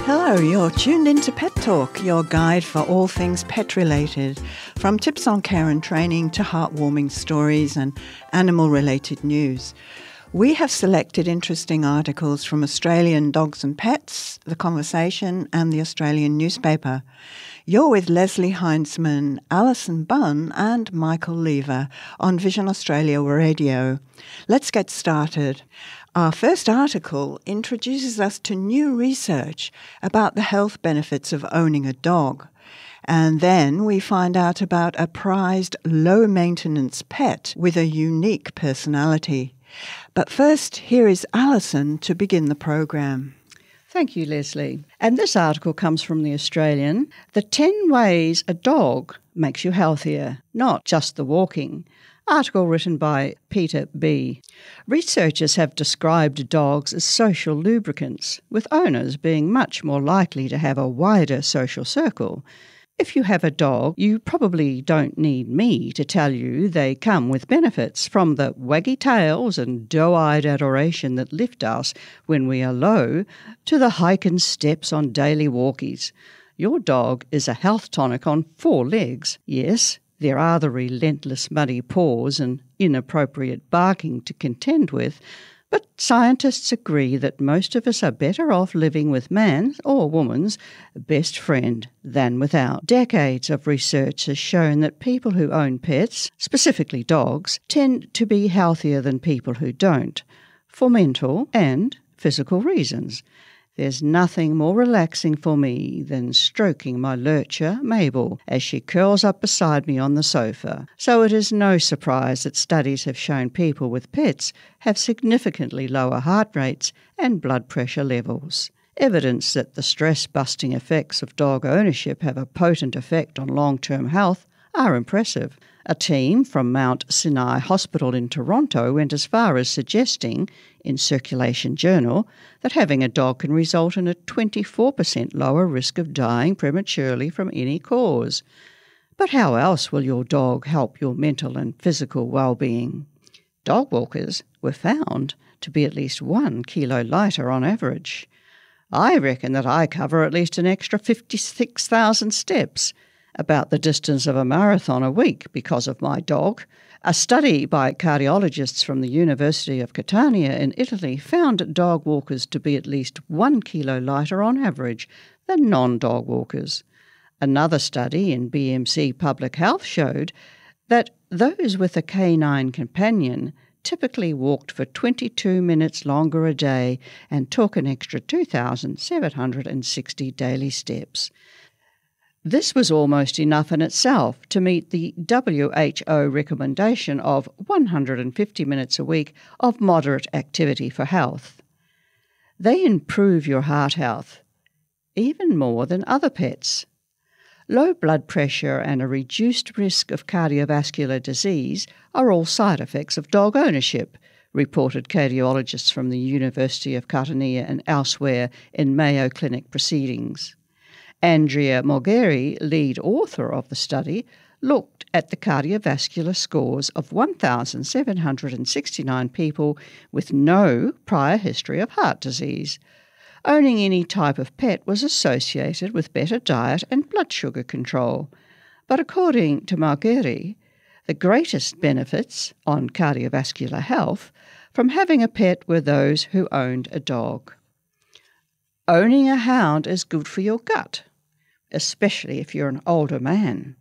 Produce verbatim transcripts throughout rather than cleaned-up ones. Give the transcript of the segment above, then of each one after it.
Hello, you're tuned into Pet Talk, your guide for all things pet-related, from tips on care and training to heartwarming stories and animal-related news. We have selected interesting articles from Australian Dogs and Pets, The Conversation and the Australian newspaper. You're with Leslie Heinzman, Alison Bunn and Michael Lever on Vision Australia Radio. Let's get started. Our first article introduces us to new research about the health benefits of owning a dog. And then we find out about a prized low-maintenance pet with a unique personality. But first, here is Alison to begin the program. Thank you, Leslie. And this article comes from The Australian. The ten ways a dog makes you healthier, not just the walking. Article written by Peter B. Researchers have described dogs as social lubricants, with owners being much more likely to have a wider social circle. If you have a dog, you probably don't need me to tell you they come with benefits, from the waggy tails and doe-eyed adoration that lift us when we are low, to the hiking steps on daily walkies. Your dog is a health tonic on four legs. Yes, there are the relentless muddy paws and inappropriate barking to contend with, but scientists agree that most of us are better off living with man's or woman's best friend than without. Decades of research has shown that people who own pets, specifically dogs, tend to be healthier than people who don't, for mental and physical reasons. There's nothing more relaxing for me than stroking my lurcher, Mabel, as she curls up beside me on the sofa. So it is no surprise that studies have shown people with pets have significantly lower heart rates and blood pressure levels. Evidence that the stress-busting effects of dog ownership have a potent effect on long-term health are impressive. A team from Mount Sinai Hospital in Toronto went as far as suggesting, in Circulation Journal, that having a dog can result in a twenty-four percent lower risk of dying prematurely from any cause. But how else will your dog help your mental and physical well-being? Dog walkers were found to be at least one kilo lighter on average. I reckon that I cover at least an extra fifty-six thousand steps, about the distance of a marathon a week, because of my dog. A study by cardiologists from the University of Catania in Italy found dog walkers to be at least one kilo lighter on average than non-dog walkers. Another study in B M C Public Health showed that those with a canine companion typically walked for twenty-two minutes longer a day and took an extra two thousand seven hundred sixty daily steps. This was almost enough in itself to meet the W H O recommendation of one hundred fifty minutes a week of moderate activity for health. They improve your heart health, even more than other pets. Low blood pressure and a reduced risk of cardiovascular disease are all side effects of dog ownership, reported cardiologists from the University of Catania and elsewhere in Mayo Clinic proceedings. Andrea Mogeri, lead author of the study, looked at the cardiovascular scores of one thousand seven hundred sixty-nine people with no prior history of heart disease. Owning any type of pet was associated with better diet and blood sugar control. But according to Mogeri, the greatest benefits on cardiovascular health from having a pet were those who owned a dog. Owning a hound is good for your gut, especially if you're an older man.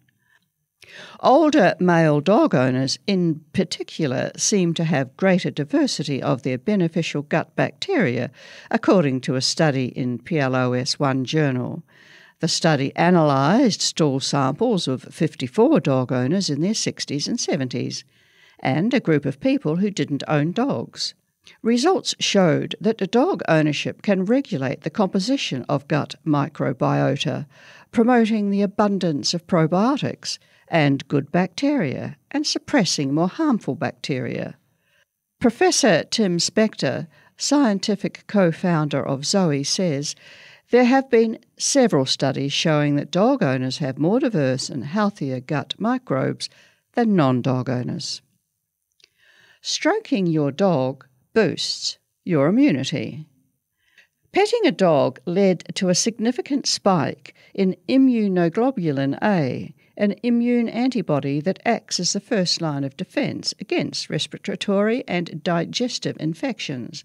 Older male dog owners in particular seem to have greater diversity of their beneficial gut bacteria, according to a study in P L O S one journal. The study analysed stool samples of fifty-four dog owners in their sixties and seventies, and a group of people who didn't own dogs. Results showed that dog ownership can regulate the composition of gut microbiota, promoting the abundance of probiotics and good bacteria, and suppressing more harmful bacteria. Professor Tim Spector, scientific co-founder of Zoe, says, there have been several studies showing that dog owners have more diverse and healthier gut microbes than non-dog owners. Stroking your dog boosts your immunity. Petting a dog led to a significant spike in immunoglobulin A, an immune antibody that acts as the first line of defence against respiratory and digestive infections.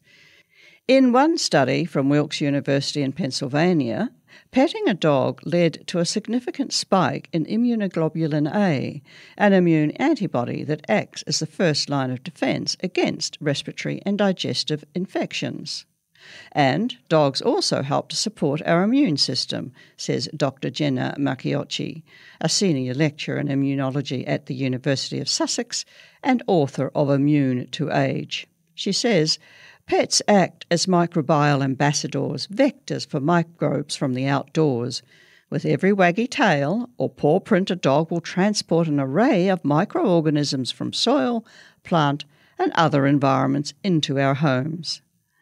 In one study from Wilkes University in Pennsylvania, petting a dog led to a significant spike in immunoglobulin A, an immune antibody that acts as the first line of defence against respiratory and digestive infections. And dogs also help to support our immune system, says Doctor Jenna Macchiocci, a senior lecturer in immunology at the University of Sussex and author of Immune to Age. She says, pets act as microbial ambassadors, vectors for microbes from the outdoors. With every waggy tail or paw print, a dog will transport an array of microorganisms from soil, plant, and other environments into our homes.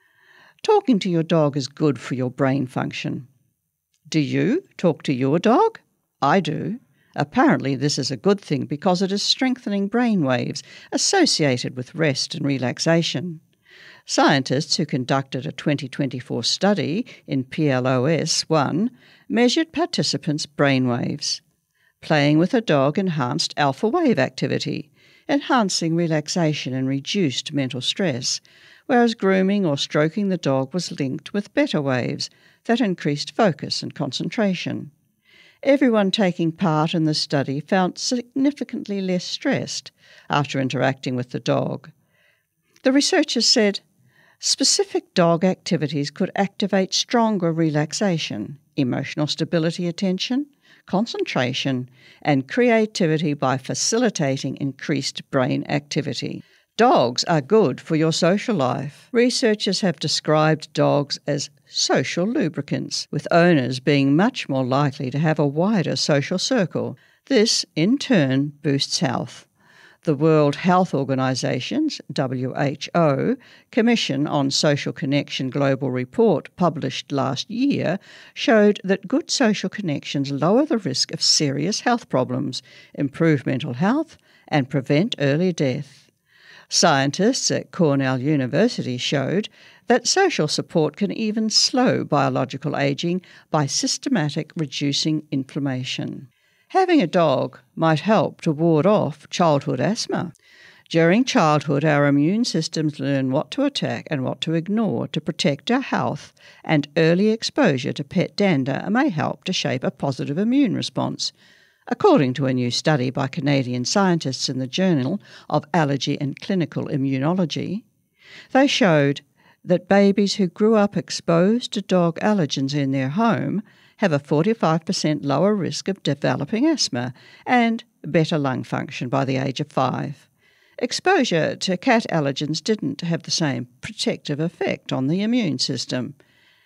Talking to your dog is good for your brain function. Do you talk to your dog? I do. Apparently this is a good thing because it is strengthening brain waves associated with rest and relaxation. Scientists who conducted a twenty twenty-four study in P L O S one measured participants' brainwaves. Playing with a dog enhanced alpha wave activity, enhancing relaxation and reduced mental stress, whereas grooming or stroking the dog was linked with beta waves that increased focus and concentration. Everyone taking part in the study felt significantly less stressed after interacting with the dog. The researchers said specific dog activities could activate stronger relaxation, emotional stability, attention, concentration, and creativity by facilitating increased brain activity. Dogs are good for your social life. Researchers have described dogs as social lubricants, with owners being much more likely to have a wider social circle. This, in turn, boosts health. The World Health Organization's W H O Commission on Social Connection Global Report published last year showed that good social connections lower the risk of serious health problems, improve mental health, and prevent early death. Scientists at Cornell University showed that social support can even slow biological aging by systematic reducing inflammation. Having a dog might help to ward off childhood asthma. During childhood, our immune systems learn what to attack and what to ignore to protect our health, and early exposure to pet dander may help to shape a positive immune response, according to a new study by Canadian scientists in the Journal of Allergy and Clinical Immunology. They showed that babies who grew up exposed to dog allergens in their home have a forty-five percent lower risk of developing asthma and better lung function by the age of five. Exposure to cat allergens didn't have the same protective effect on the immune system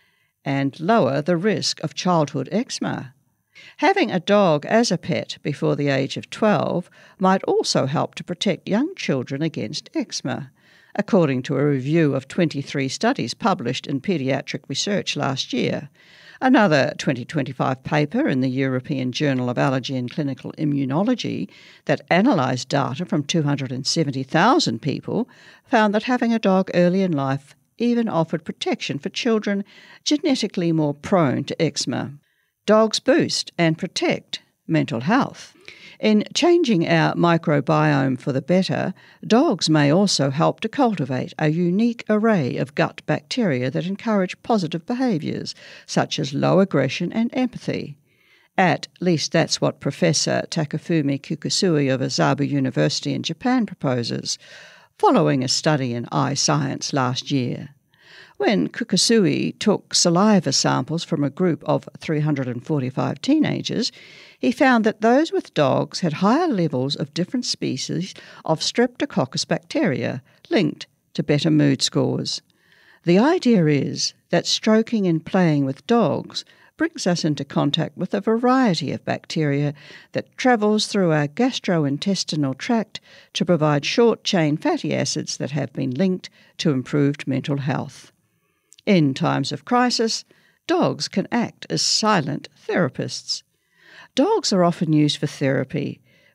and lower the risk of childhood eczema. Having a dog as a pet before the age of twelve might also help to protect young children against eczema, according to a review of twenty-three studies published in Pediatric Research last year. Another twenty twenty-five paper in the European Journal of Allergy and Clinical Immunology that analysed data from two hundred seventy thousand people found that having a dog early in life even offered protection for children genetically more prone to eczema. Dogs boost and protect mental health. In changing our microbiome for the better, dogs may also help to cultivate a unique array of gut bacteria that encourage positive behaviours, such as low aggression and empathy. At least that's what Professor Takafumi Kukusui of Azabu University in Japan proposes, following a study in iScience last year. When Kukusui took saliva samples from a group of three hundred forty-five teenagers, he found that those with dogs had higher levels of different species of Streptococcus bacteria linked to better mood scores. The idea is that stroking and playing with dogs brings us into contact with a variety of bacteria that travels through our gastrointestinal tract to provide short-chain fatty acids that have been linked to improved mental health. In times of crisis, dogs can act as silent therapists. Dogs are often used for therapy,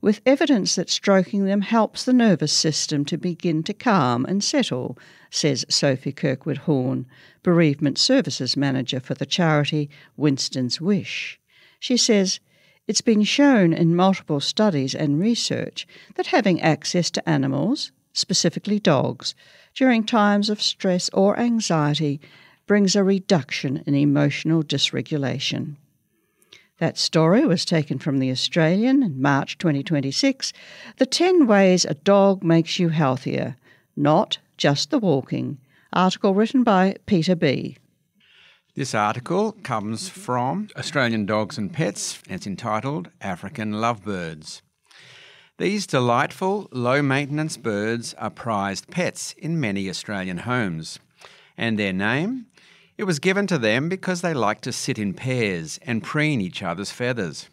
with evidence that stroking them helps the nervous system to begin to calm and settle, says Sophie Kirkwood Horn, Bereavement Services Manager for the charity Winston's Wish. She says, "It's been shown in multiple studies and research that having access to animals, specifically dogs, during times of stress or anxiety brings a reduction in emotional dysregulation." That story was taken from The Australian in March twenty twenty-six, The ten Ways a Dog Makes You Healthier, Not Just the Walking, article written by Peter B. This article comes from Australian Dogs and Pets, and it's entitled African Lovebirds. These delightful, low-maintenance birds are prized pets in many Australian homes. And their name? It was given to them because they like to sit in pairs and preen each other's feathers.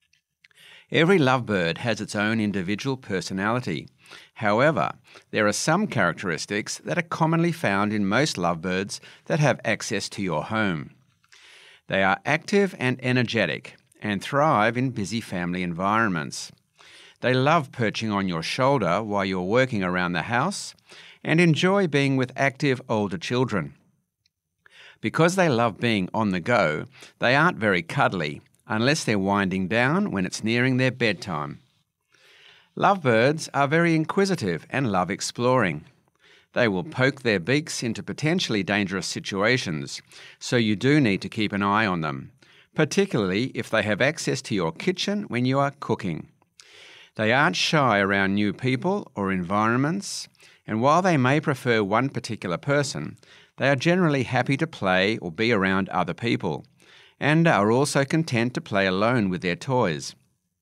Every lovebird has its own individual personality. However, there are some characteristics that are commonly found in most lovebirds that have access to your home. They are active and energetic and thrive in busy family environments. They love perching on your shoulder while you're working around the house and enjoy being with active older children. Because they love being on the go, they aren't very cuddly unless they're winding down when it's nearing their bedtime. Lovebirds are very inquisitive and love exploring. They will poke their beaks into potentially dangerous situations, so you do need to keep an eye on them, particularly if they have access to your kitchen when you are cooking. They aren't shy around new people or environments, and while they may prefer one particular person, they are generally happy to play or be around other people, and are also content to play alone with their toys.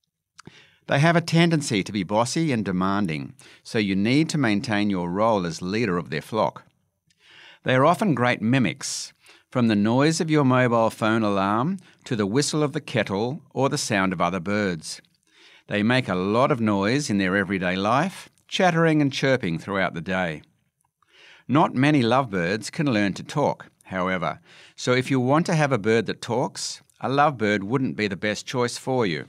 They have a tendency to be bossy and demanding, so you need to maintain your role as leader of their flock. They are often great mimics, from the noise of your mobile phone alarm to the whistle of the kettle or the sound of other birds. They make a lot of noise in their everyday life, chattering and chirping throughout the day. Not many lovebirds can learn to talk, however, so if you want to have a bird that talks, a lovebird wouldn't be the best choice for you.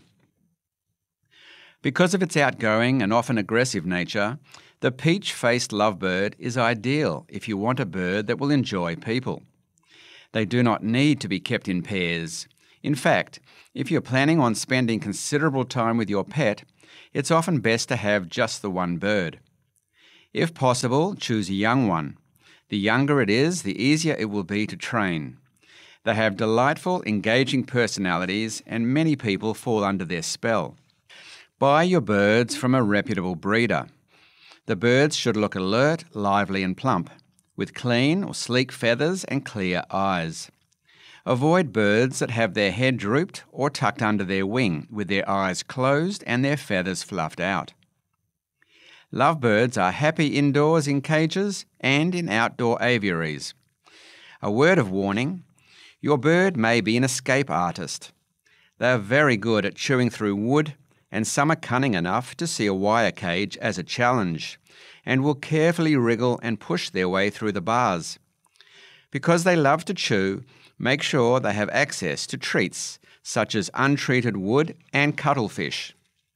Because of its outgoing and often aggressive nature, the peach-faced lovebird is ideal if you want a bird that will enjoy people. They do not need to be kept in pairs. In fact, if you're planning on spending considerable time with your pet, it's often best to have just the one bird. If possible, choose a young one. The younger it is, the easier it will be to train. They have delightful, engaging personalities, and many people fall under their spell. Buy your birds from a reputable breeder. The birds should look alert, lively and plump, with clean or sleek feathers and clear eyes. Avoid birds that have their head drooped or tucked under their wing, with their eyes closed and their feathers fluffed out. Lovebirds are happy indoors in cages and in outdoor aviaries. A word of warning: your bird may be an escape artist. They are very good at chewing through wood, and some are cunning enough to see a wire cage as a challenge, and will carefully wriggle and push their way through the bars. Because they love to chew, make sure they have access to treats such as untreated wood and cuttlefish.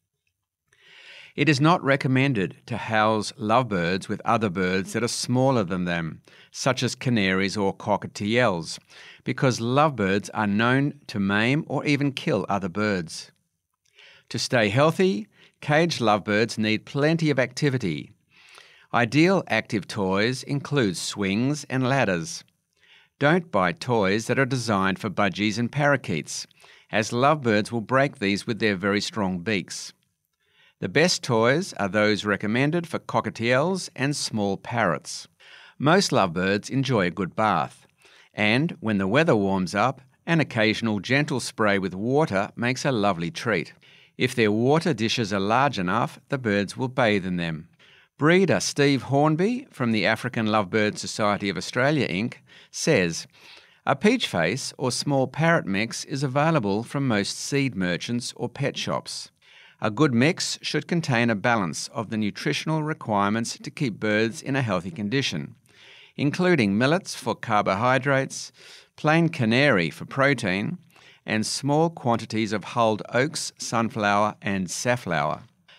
It is not recommended to house lovebirds with other birds that are smaller than them, such as canaries or cockatiels, because lovebirds are known to maim or even kill other birds. To stay healthy, caged lovebirds need plenty of activity. Ideal active toys include swings and ladders. Don't buy toys that are designed for budgies and parakeets, as lovebirds will break these with their very strong beaks. The best toys are those recommended for cockatiels and small parrots. Most lovebirds enjoy a good bath, and when the weather warms up, an occasional gentle spray with water makes a lovely treat. If their water dishes are large enough, the birds will bathe in them. Breeder Steve Hornby from the African Lovebird Society of Australia, Incorporated says, "A peachface or small parrot mix is available from most seed merchants or pet shops. A good mix should contain a balance of the nutritional requirements to keep birds in a healthy condition, including millets for carbohydrates, plain canary for protein, and small quantities of hulled oats, sunflower and safflower."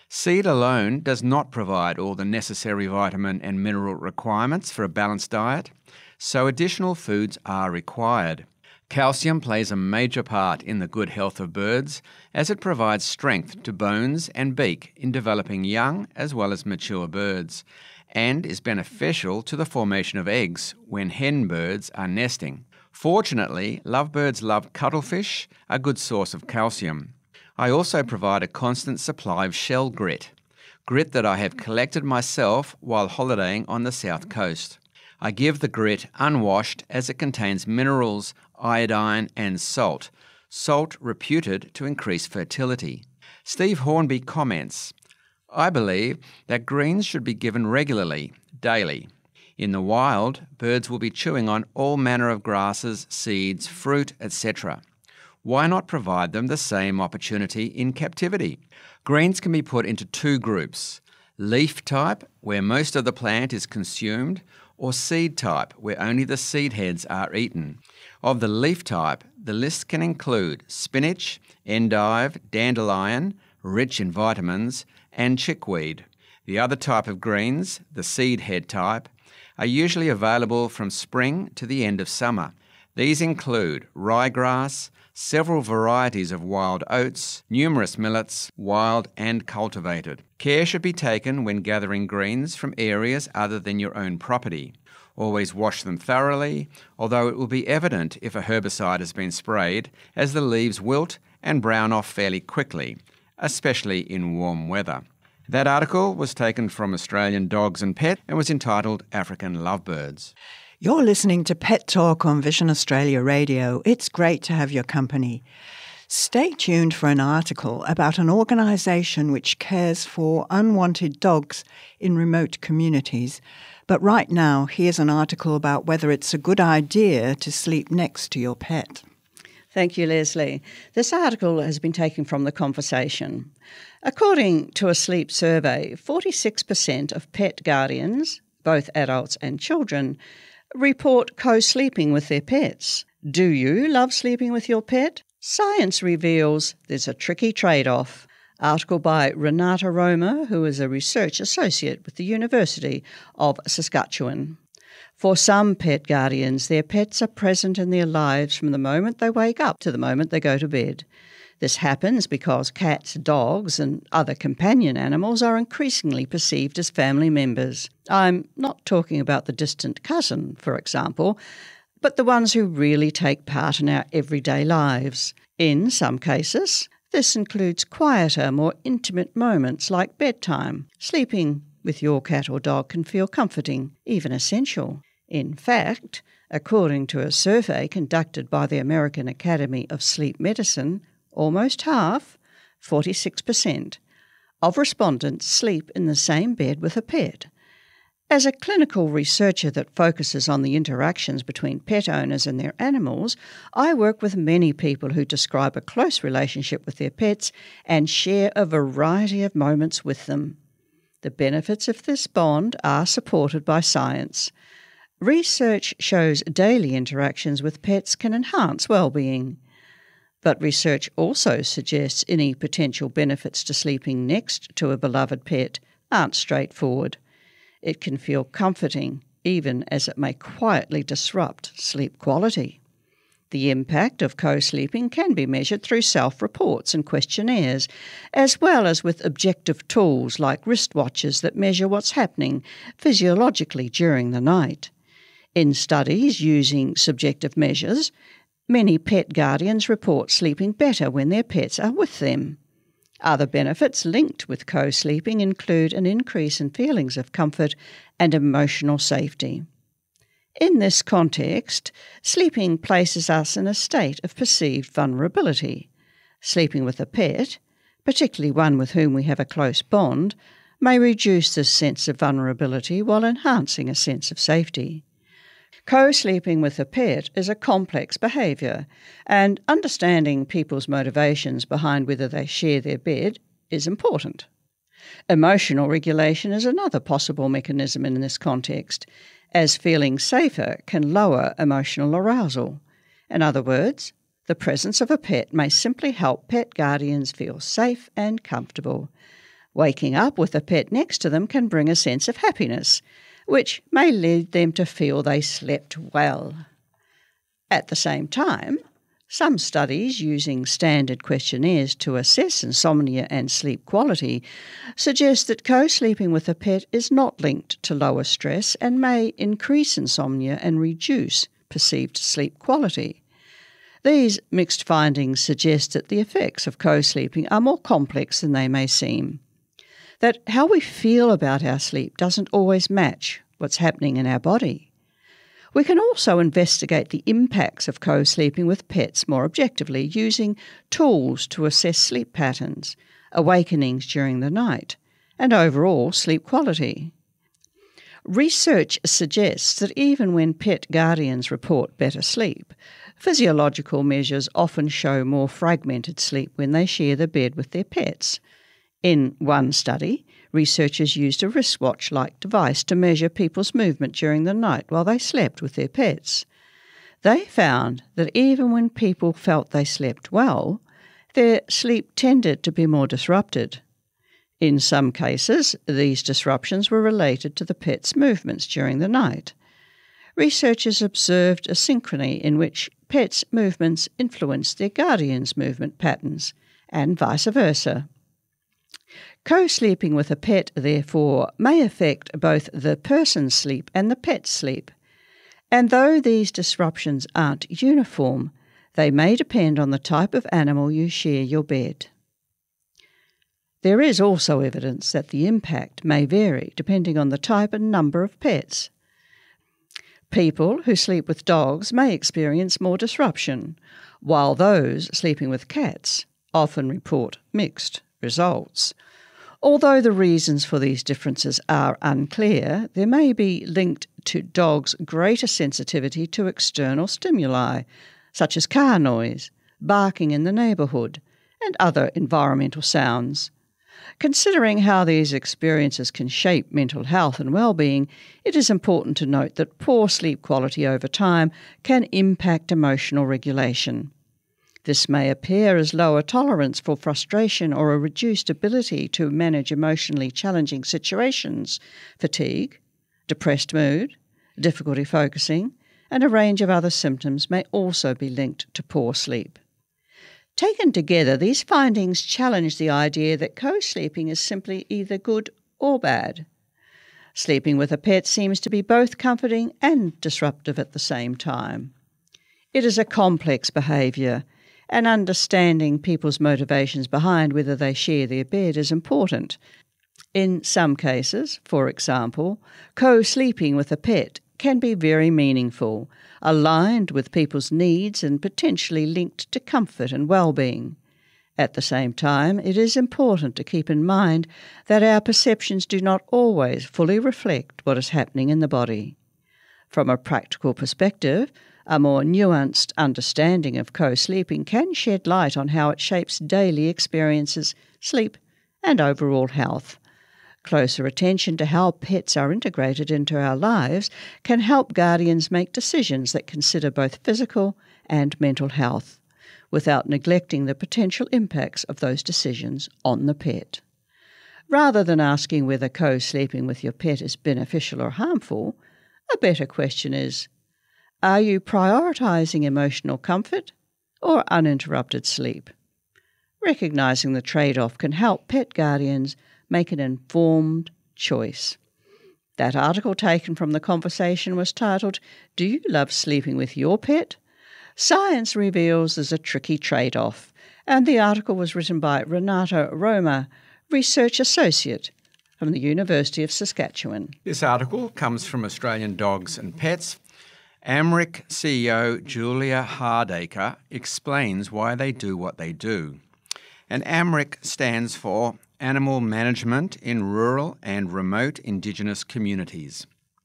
Seed alone does not provide all the necessary vitamin and mineral requirements for a balanced diet, so additional foods are required. Calcium plays a major part in the good health of birds as it provides strength to bones and beak in developing young as well as mature birds, and is beneficial to the formation of eggs when hen birds are nesting. Fortunately, lovebirds love cuttlefish, a good source of calcium. I also provide a constant supply of shell grit, grit that I have collected myself while holidaying on the south coast. I give the grit unwashed as it contains minerals, iodine and salt, salt reputed to increase fertility. Steve Hornby comments, I believe that greens should be given regularly, daily. In the wild, birds will be chewing on all manner of grasses, seeds, fruit, et cetera. Why not provide them the same opportunity in captivity? Greens can be put into two groups, leaf type, where most of the plant is consumed, or seed type, where only the seed heads are eaten. Of the leaf type, the list can include spinach, endive, dandelion, rich in vitamins, and chickweed. The other type of greens, the seed head type, are usually available from spring to the end of summer. These include ryegrass, several varieties of wild oats, numerous millets, wild and cultivated. Care should be taken when gathering greens from areas other than your own property. Always wash them thoroughly, although it will be evident if a herbicide has been sprayed, as the leaves wilt and brown off fairly quickly, especially in warm weather. That article was taken from Australian Dogs and Pet and was entitled African Lovebirds. You're listening to Pet Talk on Vision Australia Radio. It's great to have your company. Stay tuned for an article about an organisation which cares for unwanted dogs in remote communities. But right now, here's an article about whether it's a good idea to sleep next to your pet. Thank you, Leslie. This article has been taken from The Conversation. According to a sleep survey, forty-six percent of pet guardians, both adults and children, report co-sleeping with their pets. Do you love sleeping with your pet? Science reveals there's a tricky trade-off. Article by Renata Romer, who is a research associate with the University of Saskatchewan. For some pet guardians, their pets are present in their lives from the moment they wake up to the moment they go to bed. This happens because cats, dogs and other companion animals are increasingly perceived as family members. I'm not talking about the distant cousin, for example, but the ones who really take part in our everyday lives. In some cases, this includes quieter, more intimate moments like bedtime. Sleeping with your cat or dog can feel comforting, even essential. In fact, according to a survey conducted by the American Academy of Sleep Medicine, almost half, forty-six percent, of respondents sleep in the same bed with a pet. As a clinical researcher that focuses on the interactions between pet owners and their animals, I work with many people who describe a close relationship with their pets and share a variety of moments with them. The benefits of this bond are supported by science. Research shows daily interactions with pets can enhance well-being. But research also suggests any potential benefits to sleeping next to a beloved pet aren't straightforward. It can feel comforting, even as it may quietly disrupt sleep quality. The impact of co-sleeping can be measured through self-reports and questionnaires, as well as with objective tools like wristwatches that measure what's happening physiologically during the night. In studies using subjective measures, many pet guardians report sleeping better when their pets are with them. Other benefits linked with co-sleeping include an increase in feelings of comfort and emotional safety. In this context, sleeping places us in a state of perceived vulnerability. Sleeping with a pet, particularly one with whom we have a close bond, may reduce this sense of vulnerability while enhancing a sense of safety. Co-sleeping with a pet is a complex behaviour, and understanding people's motivations behind whether they share their bed is important. Emotional regulation is another possible mechanism in this context, as feeling safer can lower emotional arousal. In other words, the presence of a pet may simply help pet guardians feel safe and comfortable. Waking up with a pet next to them can bring a sense of happiness, which may lead them to feel they slept well. At the same time, some studies using standard questionnaires to assess insomnia and sleep quality suggest that co-sleeping with a pet is not linked to lower stress and may increase insomnia and reduce perceived sleep quality. These mixed findings suggest that the effects of co-sleeping are more complex than they may seem, that how we feel about our sleep doesn't always match what's happening in our body. We can also investigate the impacts of co-sleeping with pets more objectively using tools to assess sleep patterns, awakenings during the night, and overall sleep quality. Research suggests that even when pet guardians report better sleep, physiological measures often show more fragmented sleep when they share the bed with their pets. In one study, researchers used a wristwatch-like device to measure people's movement during the night while they slept with their pets. They found that even when people felt they slept well, their sleep tended to be more disrupted. In some cases, these disruptions were related to the pet's movements during the night. Researchers observed a synchrony in which pets' movements influenced their guardians' movement patterns, and vice versa. Co-sleeping with a pet, therefore, may affect both the person's sleep and the pet's sleep. And though these disruptions aren't uniform, they may depend on the type of animal you share your bed. There is also evidence that the impact may vary depending on the type and number of pets. People who sleep with dogs may experience more disruption, while those sleeping with cats often report mixed results. Although the reasons for these differences are unclear, they may be linked to dogs' greater sensitivity to external stimuli, such as car noise, barking in the neighbourhood, and other environmental sounds. Considering how these experiences can shape mental health and well-being, it is important to note that poor sleep quality over time can impact emotional regulation. This may appear as lower tolerance for frustration or a reduced ability to manage emotionally challenging situations, fatigue, depressed mood, difficulty focusing, and a range of other symptoms may also be linked to poor sleep. Taken together, these findings challenge the idea that co-sleeping is simply either good or bad. Sleeping with a pet seems to be both comforting and disruptive at the same time. It is a complex behaviour, and understanding people's motivations behind whether they share their bed is important. In some cases, for example, co-sleeping with a pet can be very meaningful, aligned with people's needs and potentially linked to comfort and well-being. At the same time, it is important to keep in mind that our perceptions do not always fully reflect what is happening in the body. From a practical perspective, a more nuanced understanding of co-sleeping can shed light on how it shapes daily experiences, sleep, and overall health. Closer attention to how pets are integrated into our lives can help guardians make decisions that consider both physical and mental health, without neglecting the potential impacts of those decisions on the pet. Rather than asking whether co-sleeping with your pet is beneficial or harmful, a better question is, are you prioritising emotional comfort or uninterrupted sleep? Recognising the trade-off can help pet guardians make an informed choice. That article taken from the conversation was titled, "Do you love sleeping with your pet? Science reveals there's a tricky trade-off," and the article was written by Renato Roma, Research Associate from the University of Saskatchewan. This article comes from Australian Dogs and Pets. AMREC C E O Julia Hardacre explains why they do what they do. And AMREC stands for Animal Management in Rural and Remote Indigenous Communities.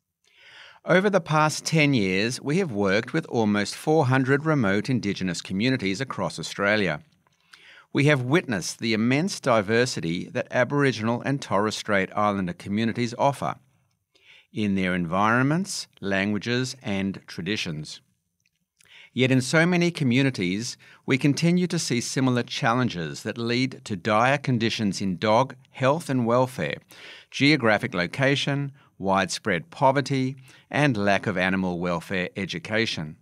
Over the past ten years, we have worked with almost four hundred remote Indigenous communities across Australia. We have witnessed the immense diversity that Aboriginal and Torres Strait Islander communities offer in their environments, languages and traditions. Yet in so many communities, we continue to see similar challenges that lead to dire conditions in dog health and welfare, geographic location, widespread poverty, and lack of animal welfare education.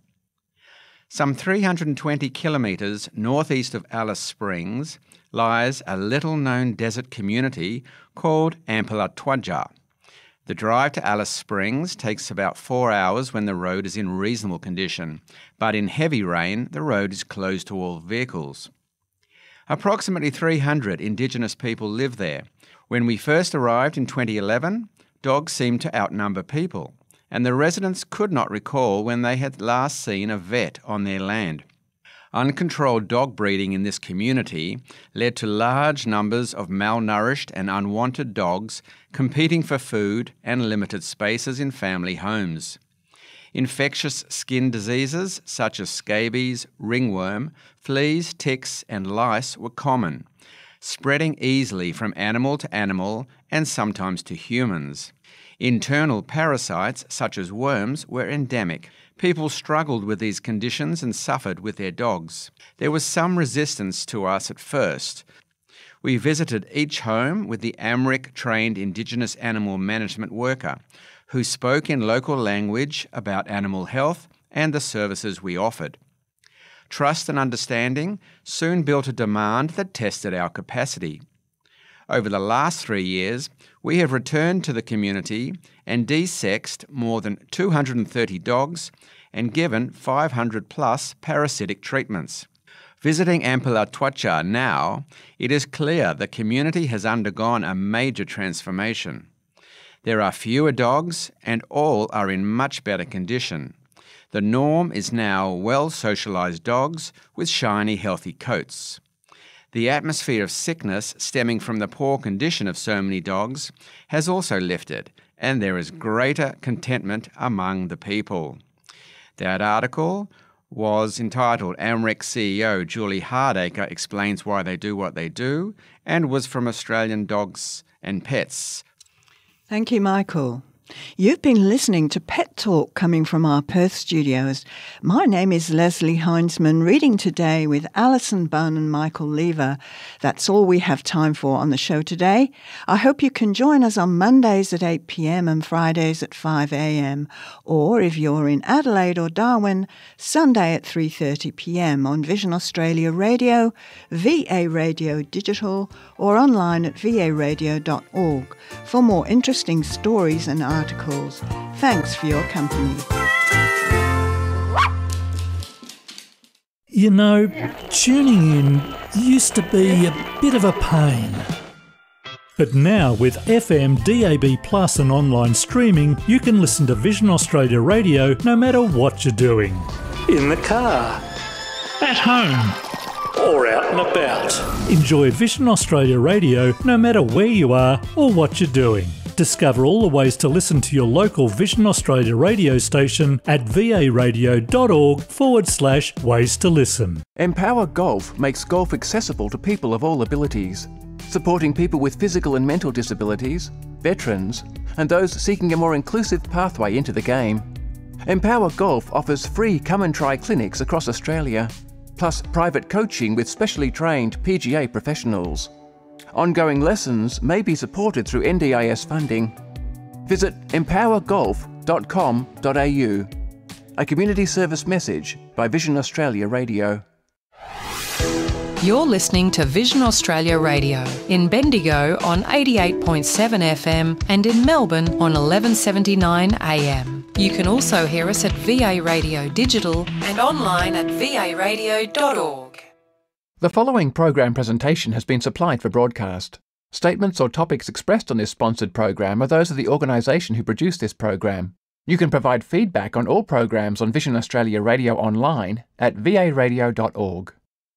Some three hundred twenty kilometres northeast of Alice Springs lies a little-known desert community called Ampalatuaja. The drive to Alice Springs takes about four hours when the road is in reasonable condition, but in heavy rain, the road is closed to all vehicles. Approximately three hundred Indigenous people live there. When we first arrived in twenty eleven, dogs seemed to outnumber people, and the residents could not recall when they had last seen a vet on their land. Uncontrolled dog breeding in this community led to large numbers of malnourished and unwanted dogs competing for food and limited spaces in family homes. Infectious skin diseases such as scabies, ringworm, fleas, ticks, and lice were common, spreading easily from animal to animal and sometimes to humans. Internal parasites such as worms were endemic. People struggled with these conditions and suffered with their dogs. There was some resistance to us at first. We visited each home with the AMREC-trained Indigenous animal management worker, who spoke in local language about animal health and the services we offered. Trust and understanding soon built a demand that tested our capacity. Over the last three years, we have returned to the community and desexed more than two hundred thirty dogs and given five hundred plus parasitic treatments. Visiting Ampalatuaja now, it is clear the community has undergone a major transformation. There are fewer dogs and all are in much better condition. The norm is now well-socialised dogs with shiny, healthy coats. The atmosphere of sickness stemming from the poor condition of so many dogs has also lifted, and there is greater contentment among the people. That article was entitled AMREC C E O Julie Hardacre Explains Why They Do What They Do, and was from Australian Dogs and Pets. Thank you, Michael. You've been listening to Pet Talk coming from our Perth studios. My name is Leslie Heinzman, reading today with Alison Bunn and Michael Lever. That's all we have time for on the show today. I hope you can join us on Mondays at eight p.m. and Fridays at five a.m. or if you're in Adelaide or Darwin, Sunday at three thirty p.m. on Vision Australia Radio, V A Radio Digital, or online at v a radio dot org for more interesting stories and articles. Articles. Thanks for your company. You know, tuning in used to be a bit of a pain. But now with F M, D A B plus and online streaming, you can listen to Vision Australia Radio no matter what you're doing. In the car, at home, or out and about. Enjoy Vision Australia Radio no matter where you are or what you're doing. Discover all the ways to listen to your local Vision Australia radio station at varadio.org forward slash ways to listen. Empower Golf makes golf accessible to people of all abilities, supporting people with physical and mental disabilities, veterans, and those seeking a more inclusive pathway into the game. Empower Golf offers free come and try clinics across Australia, plus private coaching with specially trained P G A professionals. Ongoing lessons may be supported through N D I S funding. Visit empower golf dot com dot a u. A community service message by Vision Australia Radio. You're listening to Vision Australia Radio in Bendigo on eighty-eight point seven F M and in Melbourne on eleven seventy-nine A M. You can also hear us at V A Radio Digital and online at v a radio dot org. The following program presentation has been supplied for broadcast. Statements or topics expressed on this sponsored program are those of the organisation who produced this program. You can provide feedback on all programs on Vision Australia Radio online at v a radio dot org.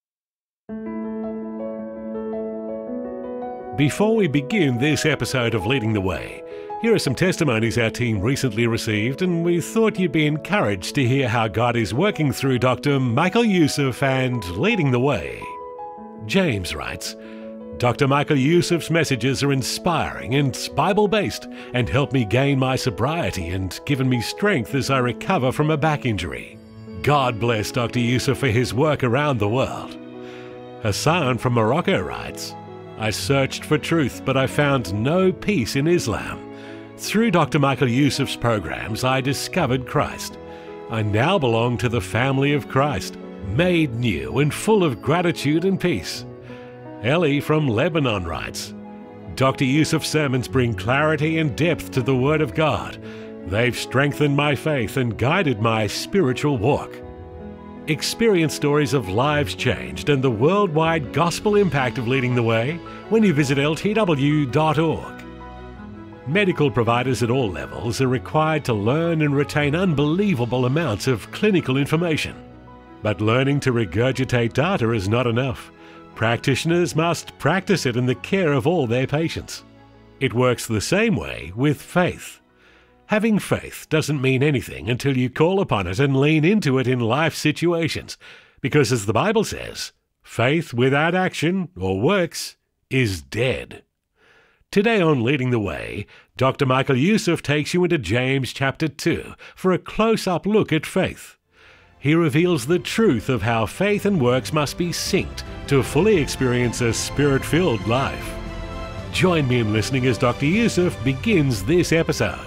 Before we begin this episode of Leading the Way, here are some testimonies our team recently received, and we thought you'd be encouraged to hear how God is working through Doctor Michael Youssef and Leading the Way. James writes, Doctor Michael Youssef's messages are inspiring and Bible-based and help me gain my sobriety and given me strength as I recover from a back injury. God bless Doctor Yusuf for his work around the world. Hassan from Morocco writes, I searched for truth, but I found no peace in Islam. Through Doctor Michael Yusuf's programs, I discovered Christ. I now belong to the family of Christ, made new and full of gratitude and peace. Ellie from Lebanon writes, Doctor Yusuf's sermons bring clarity and depth to the Word of God. They've strengthened my faith and guided my spiritual walk. Experience stories of lives changed and the worldwide gospel impact of Leading the Way when you visit L T W dot org. Medical providers at all levels are required to learn and retain unbelievable amounts of clinical information. But learning to regurgitate data is not enough. Practitioners must practice it in the care of all their patients. It works the same way with faith. Having faith doesn't mean anything until you call upon it and lean into it in life situations, because as the Bible says, faith without action or works is dead. Today on Leading the Way, Doctor Michael Yusuf takes you into James chapter two for a close-up look at faith. He reveals the truth of how faith and works must be synced to fully experience a spirit-filled life. Join me in listening as Doctor Yusuf begins this episode.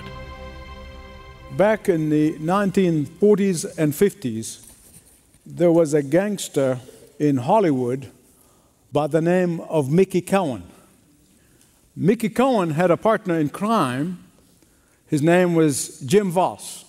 Back in the nineteen forties and fifties, there was a gangster in Hollywood by the name of Mickey Cohen. Mickey Cohen had a partner in crime. His name was Jim Voss.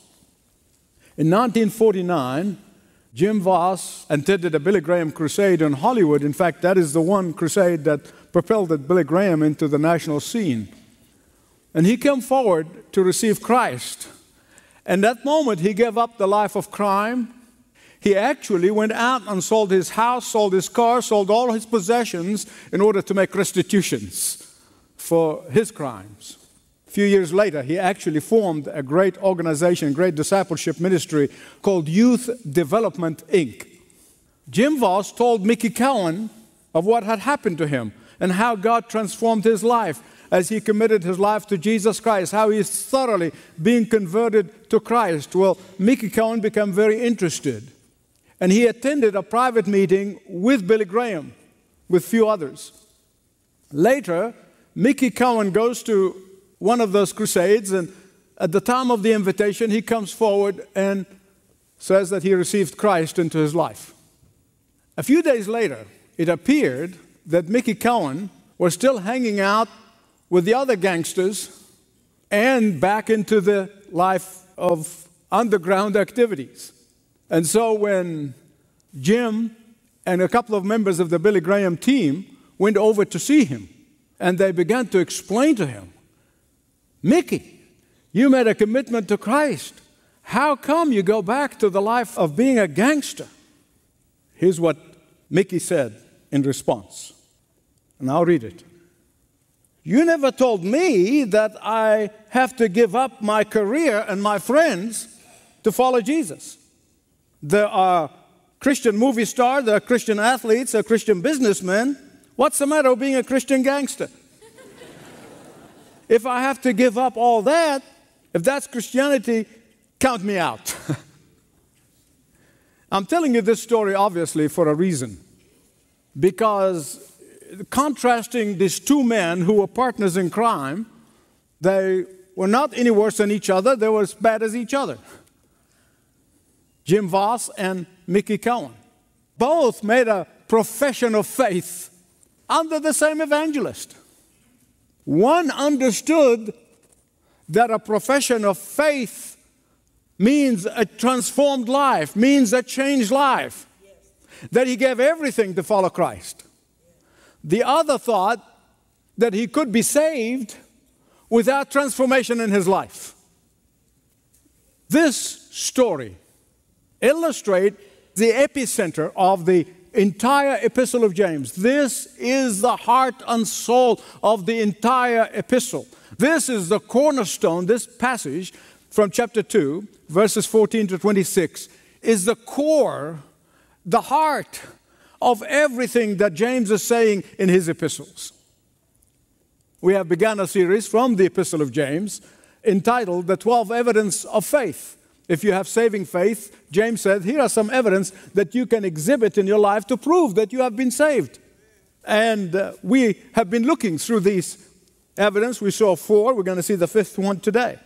In nineteen forty-nine, Jim Voss attended a Billy Graham crusade in Hollywood. In fact, that is the one crusade that propelled Billy Graham into the national scene. And he came forward to receive Christ. And that moment, he gave up the life of crime. He actually went out and sold his house, sold his car, sold all his possessions in order to make restitutions for his crimes. A few years later, he actually formed a great organization, great discipleship ministry called Youth Development, Incorporated. Jim Voss told Mickey Cohen of what had happened to him and how God transformed his life as he committed his life to Jesus Christ, how he is thoroughly being converted to Christ. Well, Mickey Cohen became very interested, and he attended a private meeting with Billy Graham, with few others. Later, Mickey Cohen goes to one of those crusades, and at the time of the invitation, he comes forward and says that he received Christ into his life. A few days later, it appeared that Mickey Cohen was still hanging out with the other gangsters and back into the life of underground activities. And so when Jim and a couple of members of the Billy Graham team went over to see him, and they began to explain to him, Mickey, you made a commitment to Christ. How come you go back to the life of being a gangster? Here's what Mickey said in response, and I'll read it. You never told me that I have to give up my career and my friends to follow Jesus. There are Christian movie stars, there are Christian athletes, there are Christian businessmen. What's the matter with being a Christian gangster? If I have to give up all that, if that's Christianity, count me out. I'm telling you this story, obviously, for a reason. Because contrasting these two men who were partners in crime, they were not any worse than each other. They were as bad as each other. Jim Voss and Mickey Cohen. Both made a profession of faith under the same evangelist. One understood that a profession of faith means a transformed life, means a changed life, that he gave everything to follow Christ. The other thought that he could be saved without transformation in his life. This story illustrates the epicenter of the entire epistle of James. This is the heart and soul of the entire epistle. This is the cornerstone. This passage from chapter two, verses fourteen to twenty-six, is the core, the heart of everything that James is saying in his epistles. We have begun a series from the Epistle of James entitled The twelve Evidence of Faith. If you have saving faith, James said, here are some evidence that you can exhibit in your life to prove that you have been saved. And uh, we have been looking through these evidence. We saw four. We're going to see the fifth one today.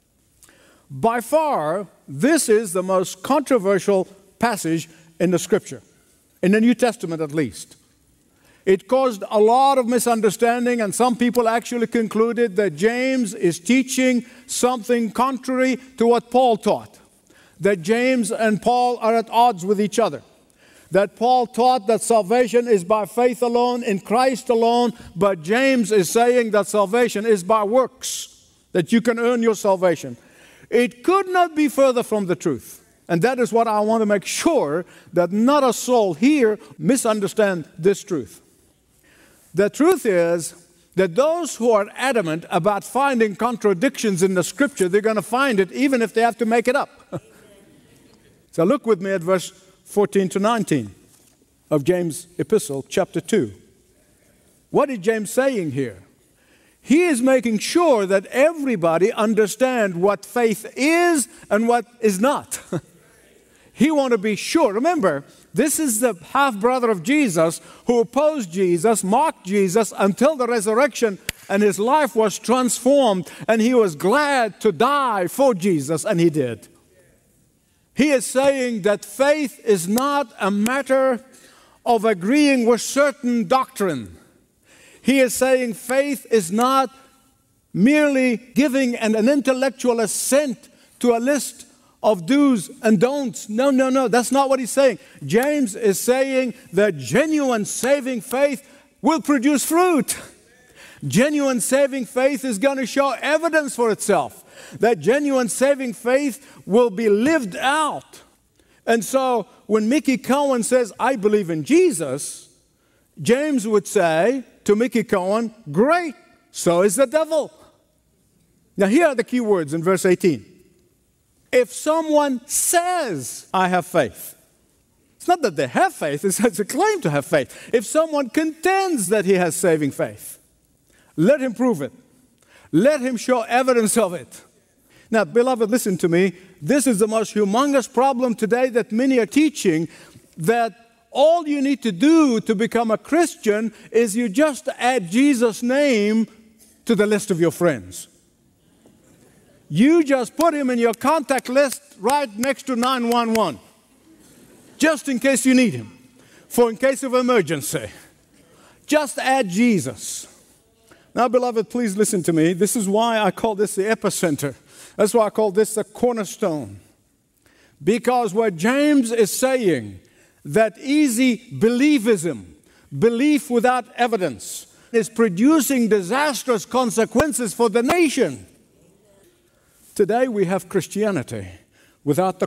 By far, this is the most controversial passage in the Scripture, in the New Testament at least. It caused a lot of misunderstanding, and some people actually concluded that James is teaching something contrary to what Paul taught, that James and Paul are at odds with each other, that Paul taught that salvation is by faith alone, in Christ alone, but James is saying that salvation is by works, that you can earn your salvation. It could not be further from the truth. And that is what I want to make sure, that not a soul here misunderstand this truth. The truth is that those who are adamant about finding contradictions in the Scripture, they're going to find it even if they have to make it up. So look with me at verse fourteen to nineteen of James' epistle, chapter two. What is James saying here? He is making sure that everybody understand what faith is and what is not. He wants to be sure. Remember, this is the half-brother of Jesus who opposed Jesus, mocked Jesus until the resurrection, and his life was transformed, and he was glad to die for Jesus, and he did. He is saying that faith is not a matter of agreeing with certain doctrine. He is saying faith is not merely giving an, an intellectual assent to a list of do's and don'ts. No, no, no, that's not what he's saying. James is saying that genuine saving faith will produce fruit. Genuine saving faith is going to show evidence for itself. That genuine saving faith will be lived out. And so when Mickey Cohen says, I believe in Jesus, James would say to Mickey Cohen, great, so is the devil. Now here are the key words in verse eighteen. If someone says, I have faith. It's not that they have faith, it's a claim to have faith. If someone contends that he has saving faith, let him prove it. Let him show evidence of it. Now, beloved, listen to me. This is the most humongous problem today that many are teaching, that all you need to do to become a Christian is you just add Jesus' name to the list of your friends. You just put him in your contact list right next to nine one one, just in case you need him, for in case of emergency. Just add Jesus. Now, beloved, please listen to me. This is why I call this the epicenter. That's why I call this the cornerstone. Because what James is saying, that easy believism, belief without evidence, is producing disastrous consequences for the nation. Today we have Christianity without the